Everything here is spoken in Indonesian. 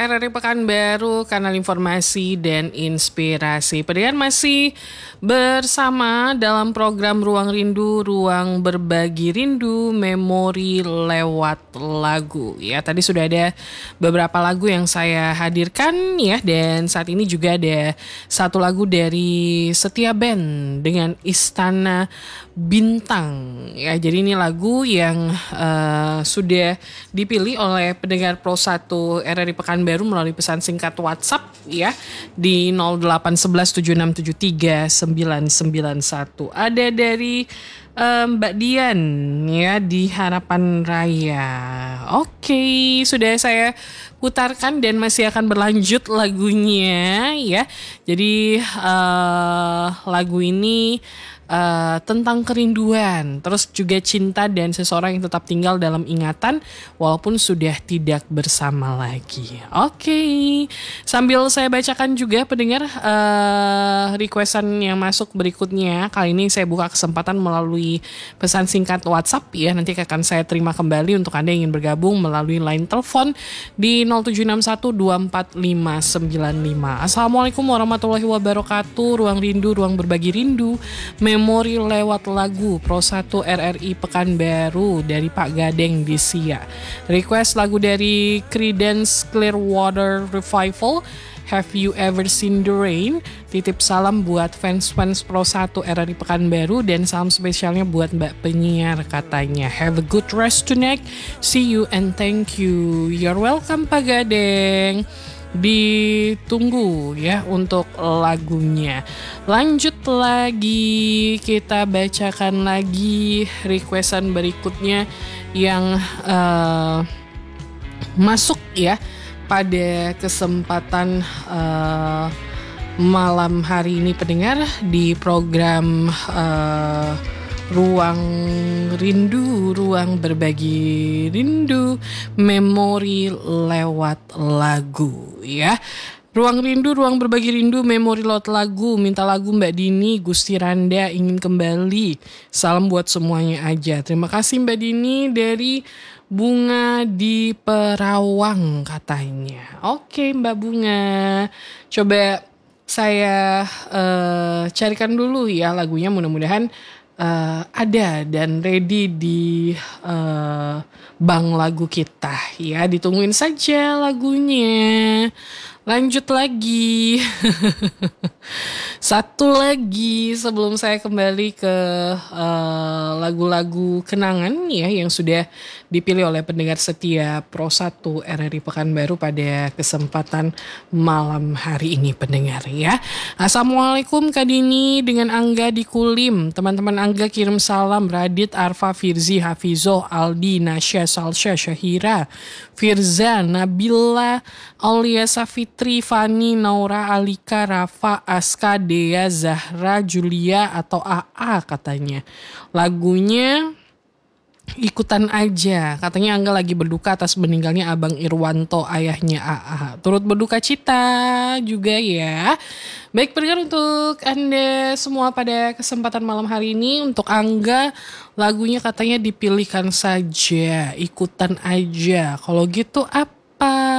RRI Pekanbaru, kanal informasi dan inspirasi. Pendengar masih bersama dalam program Ruang Rindu, Ruang Berbagi Rindu, Memori lewat lagu. Ya, tadi sudah ada beberapa lagu yang saya hadirkan ya, dan saat ini juga ada satu lagu dari Setia Band dengan Istana Bintang. Ya, jadi ini lagu yang sudah dipilih oleh pendengar Pro 1 RRI Pekanbaru melalui pesan singkat WhatsApp ya di 081176739991. Ada dari Mbak Dian ya di Harapan Raya. Oke, sudah saya putarkan dan masih akan berlanjut lagunya ya. Jadi lagu ini tentang kerinduan, terus juga cinta dan seseorang yang tetap tinggal dalam ingatan walaupun sudah tidak bersama lagi. Oke, sambil saya bacakan juga pendengar requestan yang masuk berikutnya. Kali ini saya buka kesempatan melalui pesan singkat WhatsApp ya. Nanti akan saya terima kembali untuk Anda yang ingin bergabung melalui line telepon di 0761245595. Assalamualaikum warahmatullahi wabarakatuh. Ruang Rindu, Ruang Berbagi Rindu, Memori lewat lagu Pro 1 RRI Pekanbaru dari Pak Gadeng di Sia. Request lagu dari Creedence Clearwater Revival, Have You Ever Seen the Rain. Titip salam buat fans-fans Pro 1 RRI Pekanbaru dan salam spesialnya buat Mbak Penyiar katanya. Have a good rest tonight. See you and thank you. You're welcome Pak Gadeng. Ditunggu ya untuk lagunya. Lanjut lagi, kita bacakan lagi requestan berikutnya yang masuk ya pada kesempatan malam hari ini pendengar di program Ruang Rindu, Ruang Berbagi Rindu, Memori lewat lagu ya. Ruang Rindu, Ruang Berbagi Rindu, Memori lewat lagu. Minta lagu Mbak Dini, Gusti Randa ingin kembali. Salam buat semuanya aja. Terima kasih Mbak Dini dari Bunga di Perawang katanya. Oke Mbak Bunga, coba saya carikan dulu ya lagunya, mudah-mudahan ada dan ready di bank lagu kita ya. Ditungguin saja lagunya. Lanjut lagi. Satu lagi sebelum saya kembali ke lagu-lagu kenangan ya yang sudah dipilih oleh pendengar setia Pro 1 RRI Pekanbaru pada kesempatan malam hari ini pendengar ya. Assalamualaikum Kak Dini dengan Angga di Kulim. Teman-teman Angga kirim salam. Radit, Arfa, Firzi, Hafizo, Aldi, Nasya, Salsya, Syahira, Firza, Nabila, Aulia, Safitri, Fani, Naura, Alika, Rafa, Aska, Dea, Zahra, Julia atau AA katanya. Lagunya Ikutan Aja. Katanya Angga lagi berduka atas meninggalnya Abang Irwanto, ayahnya AA. Turut berduka cita juga ya. Baik pendengar, untuk Anda semua pada kesempatan malam hari ini, untuk Angga lagunya katanya dipilihkan saja, Ikutan Aja. Kalau gitu apa